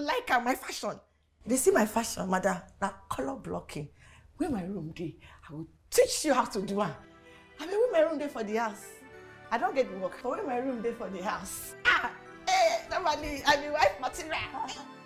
like my fashion. They see my fashion, madam, that color blocking. Where my room day, I will teach you how to do it. I mean, where my room day for the house. I don't get the work, but where my room day for the house. Hey, nobody, I mean, wife material.